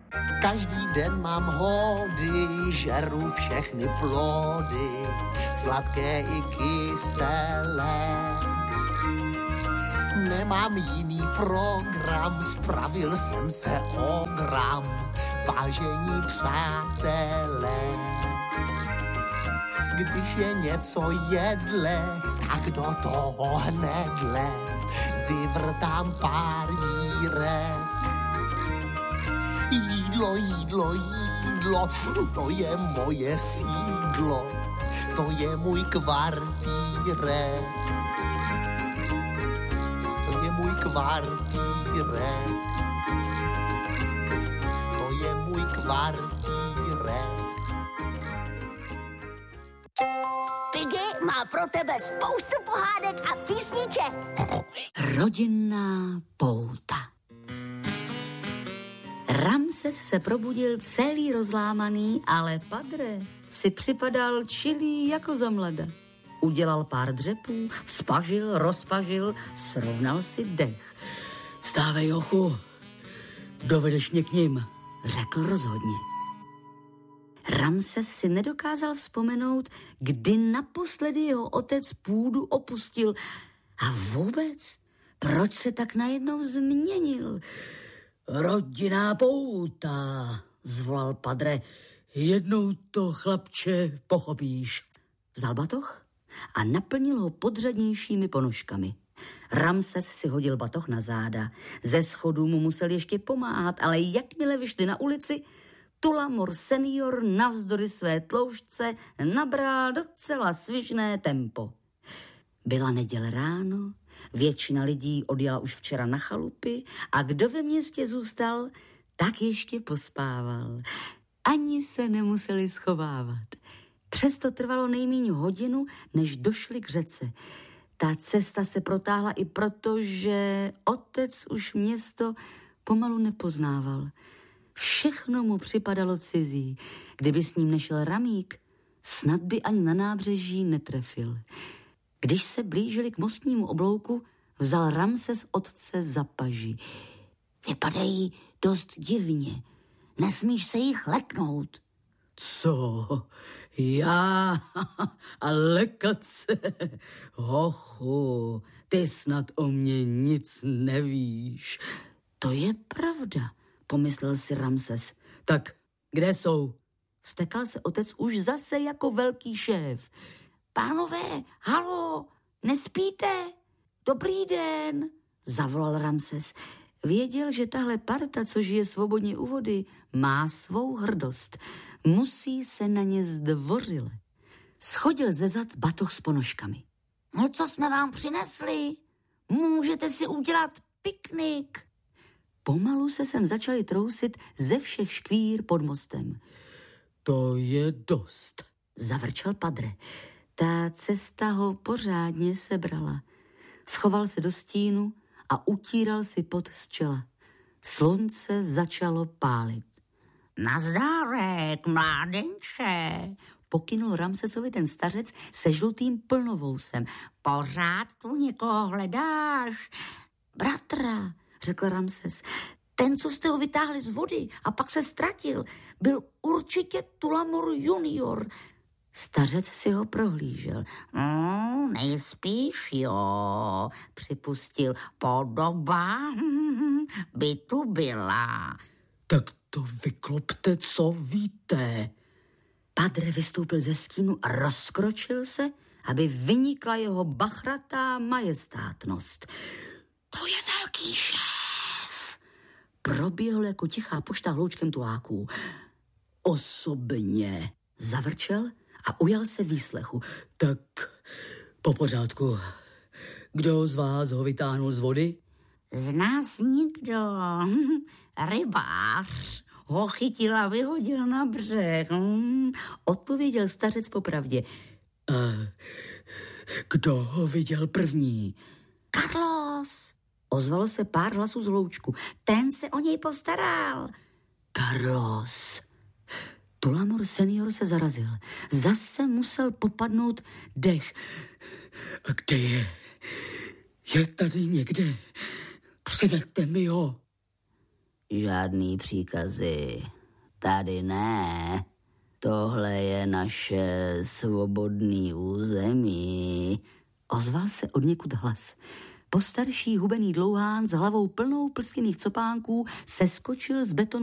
Každý den mám hody, žeru všechny plody, sladké i kyselé. Nemám jiný program, spravil jsem se o gram, vážení přátelé. Když je něco jedle, tak do toho hnedle vyvrtám pár dírek. Jídlo, jídlo, jídlo, to je moje sídlo, to je můj kvartírek. To je můj kvartírek. To je můj kvartírek. Piggy má pro tebe spoustu pohádek a písniček. Rodinná pouta. Ramses se probudil celý rozlámaný, ale Padre si připadal čilý jako za mlada. Udělal pár dřepů, vzpažil, rozpažil, srovnal si dech. Vstávej, Jochu, dovedeš mě k ním, řekl rozhodně. Ramses si nedokázal vzpomenout, kdy naposledy jeho otec půdu opustil. A vůbec, proč se tak najednou změnil? Rodinná pouta, zvolal Padre. Jednou to, chlapče, pochopíš. Vzal batoh a naplnil ho podřadnějšími ponožkami. Ramses si hodil batoh na záda. Ze schodů mu musel ještě pomáhat, ale jakmile vyšli na ulici, Tulamor senior navzdory své tloušťce nabral docela svižné tempo. Byla neděle ráno, většina lidí odjela už včera na chalupy a kdo ve městě zůstal, tak ještě pospával. Ani se nemuseli schovávat. Přesto trvalo nejméně hodinu, než došli k řece. Ta cesta se protáhla i proto, že otec už město pomalu nepoznával. Všechno mu připadalo cizí. Kdyby s ním nešel ramík, snad by ani na nábřeží netrefil. Když se blížili k mostnímu oblouku, vzal Ramses otce za paži. Vypadají dost divně. Nesmíš se jich leknout. Co? Já? A lekat se? Hochu, ty snad o mě nic nevíš. To je pravda, pomyslel si Ramses. Tak kde jsou? Stekal se otec už zase jako velký šéf. Pánové, halo, nespíte? Dobrý den, zavolal Ramses. Věděl, že tahle parta, co žije svobodně u vody, má svou hrdost. Musí se na ně zdvořile. Schodil ze zad batoh s ponožkami. Něco jsme vám přinesli. Můžete si udělat piknik. Pomalu se sem začali trousit ze všech škvír pod mostem. To je dost, zavrčel Padre. Ta cesta ho pořádně sebrala. Schoval se do stínu a utíral si pot z čela. Slunce začalo pálit. Nazdárek, mládenče, pokynul Ramsesovi ten stařec se žlutým plnovousem. Pořád tu někoho hledáš? Bratra, řekl Ramses. Ten, co jste ho vytáhli z vody a pak se ztratil, byl určitě Tulamor junior. Stařec si ho prohlížel. Nejspíš jo, připustil. Podoba by tu byla. Tak to vyklopte, co víte. Padre vystoupil ze stínu a rozkročil se, aby vynikla jeho bachratá majestátnost. To je velký šéf. Proběhl jako tichá pošta hloučkem tuláků. Osobně, zavrčel a ujal se výslechu. Tak po pořádku. Kdo z vás ho vytáhnul z vody? Z nás nikdo. Rybář ho chytil a vyhodil na břeh. Odpověděl stařec popravdě. Kdo ho viděl první? Carlos. Ozvalo se pár hlasů z hloučku. Ten se o něj postaral. Carlos. Tulamor senior se zarazil. Zase musel popadnout dech. A kde je? Je tady někde. Přiveďte mi ho. žádný příkazy. Tady ne. Tohle je naše svobodný území. Ozval se odněkud hlas. Postarší hubený dlouhán s hlavou plnou plstěných copánků seskočil z betonu